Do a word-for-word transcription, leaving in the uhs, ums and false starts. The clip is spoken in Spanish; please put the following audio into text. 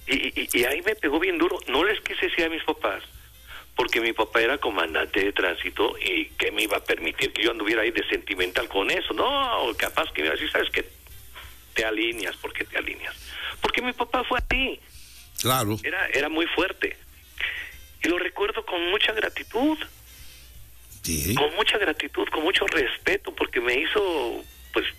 Y, y, y ahí me pegó bien duro. No les quise decir a mis papás, porque mi papá era comandante de tránsito y que me iba a permitir que yo anduviera ahí de sentimental con eso. No, capaz que me iba a decir, ¿sabes qué? Te alineas, ¿por qué te alineas? Porque mi papá fue así. Claro. Era, era muy fuerte. Y lo recuerdo con mucha gratitud. Sí. Con mucha gratitud, con mucho respeto, porque me hizo